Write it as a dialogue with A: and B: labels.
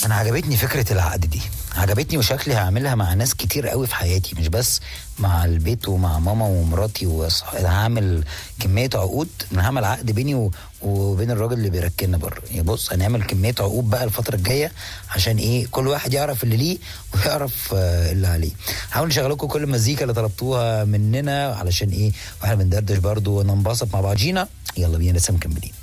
A: انا عجبتني فكره العقد دي، عجبتني وشكلي هعملها مع ناس كتير قوي في حياتي، مش بس مع البيت ومع ماما ومراتي. هعمل كميه عقود، انا هعمل عقد بيني وبين الراجل اللي بيركننا بره. يعني بص، هنعمل كميه عقود بقى الفتره الجايه، عشان ايه؟ كل واحد يعرف اللي ليه ويعرف اللي عليه. حاول نشغل لكم كل المزيكا اللي طلبتوها مننا، علشان ايه؟ واحنا بندردش برضو وننبسط مع بعضينا. يلا بينا لسه مكملين.